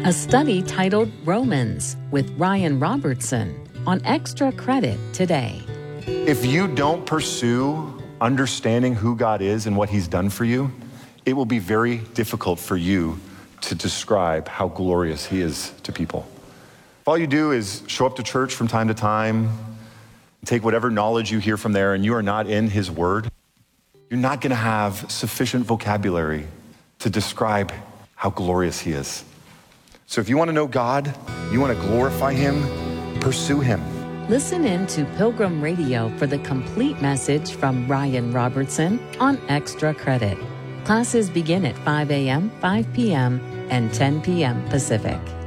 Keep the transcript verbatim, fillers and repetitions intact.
A study titled Romans with Ryan Robertson on Extra Credit today. If you don't pursue understanding who God is and what he's done for you, it will be very difficult for you to describe how glorious he is to people. If all you do is show up to church from time to time, take whatever knowledge you hear from there, and you are not in his word, you're not going to have sufficient vocabulary to describe how glorious he is. So if you want to know God, you want to glorify him, pursue him. Listen in to Pilgrim Radio for the complete message from Ryan Robertson on Extra Credit. Classes begin at five a.m., five p.m., and ten p.m. Pacific.